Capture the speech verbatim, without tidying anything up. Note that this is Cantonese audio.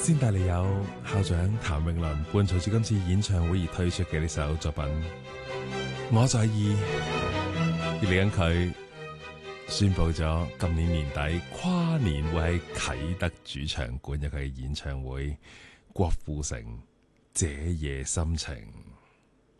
先帶嚟有校長譚詠麟伴隨住今次演唱會而推出嘅呢首作品《我在意》，而嚟緊佢宣布咗今年年底跨年會喺啟德主場館有佢嘅演唱會，郭富城這夜心情。